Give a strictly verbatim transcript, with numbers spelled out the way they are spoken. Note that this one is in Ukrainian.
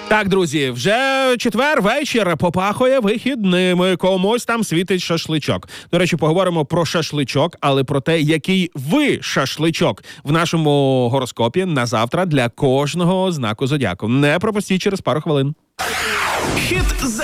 Так, друзі, вже четвер вечір попахує вихідними. Комусь там світить шашличок. До речі, поговоримо про шашличок, але про те, який ви шашличок в нашому гороскопі на завтра для кожного знаку зодіаку. Не пропустіть через пару хвилин. Хіт